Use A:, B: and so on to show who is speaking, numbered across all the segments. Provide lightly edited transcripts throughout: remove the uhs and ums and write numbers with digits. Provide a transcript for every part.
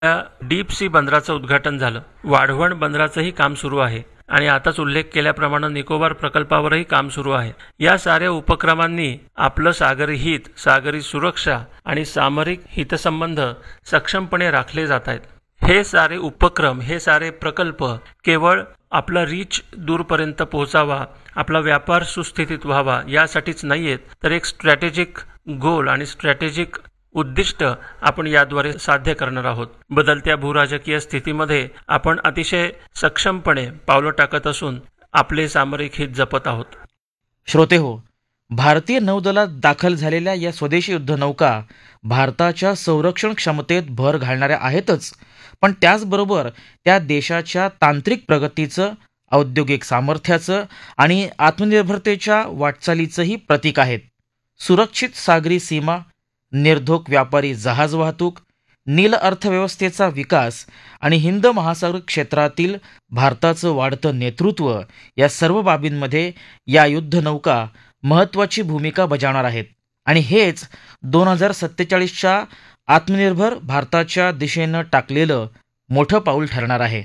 A: Deep sea बंदराचं उद्घाटन झालं. वाढवण बंदराचंही काम सुरू आहे आणि आताच उल्लेख केल्याप्रमाणे निकोबार प्रकल्पावरही काम सुरू आहे. या साऱ्या उपक्रमांनी आपलं सागरी हित, सागरी सुरक्षा आणि सामरिक हितसंबंध सक्षमपणे राखले जात आहेत. हे सारे उपक्रम, हे सारे प्रकल्प केवळ आपला रीच दूरपर्यंत पोहोचावा, आपला व्यापार सुस्थितीत व्हावा यासाठीच नाहीयेत, तर एक स्ट्रॅटेजिक गोल आणि स्ट्रॅटेजिक उद्दिष्ट आपण याद्वारे साध्य करणार आहोत. बदलत्या भूराजकीय स्थितीमध्ये आपण अतिशय सक्षमपणे पावलं टाकत असून आपले सामरिक हित जपत आहोत.
B: श्रोते हो, भारतीय नौदलात दाखल झालेल्या या स्वदेशी युद्धनौका भारताच्या संरक्षण क्षमतेत भर घालणाऱ्या आहेतच, पण त्याचबरोबर त्या देशाच्या तांत्रिक प्रगतीचं, औद्योगिक सामर्थ्याचं आणि आत्मनिर्भरतेच्या वाटचालीचंही प्रतीक आहेत. सुरक्षित सागरी सीमा, निर्धोक व्यापारी जहाज वाहतूक, नील अर्थव्यवस्थेचा विकास आणि हिंद महासागर क्षेत्रातील भारताचं वाढतं नेतृत्व या सर्व बाबींमध्ये या युद्धनौका महत्त्वाची भूमिका बजावणार आहेत. आणि हेच 2047च्या आत्मनिर्भर भारताच्या दिशेनं टाकलेलं मोठं पाऊल ठरणार आहे.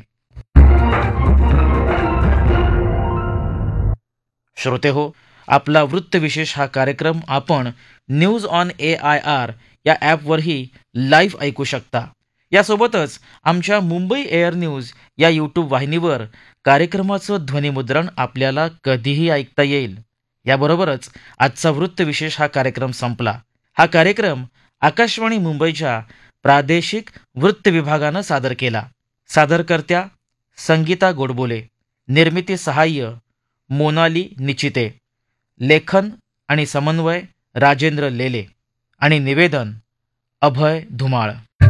B: श्रोते हो, आपला वृत्तविशेष हा कार्यक्रम आपण न्यूज ऑन AIR या ॲपवरही लाईव्ह ऐकू शकता. यासोबतच आमच्या मुंबई एअर न्यूज या यूट्यूब वाहिनीवर कार्यक्रमाचं ध्वनिमुद्रण आपल्याला कधीही ऐकता येईल. याबरोबरच आजचा वृत्तविशेष हा कार्यक्रम संपला. हा कार्यक्रम आकाशवाणी मुंबईच्या प्रादेशिक वृत्त विभागानं सादर केला. सादरकर्त्या संगीता गोडबोले, निर्मिती सहाय्य मोनाली निचिते, लेखन आणि समन्वय राजेंद्र लेले आणि निवेदन अभय धुमाळ.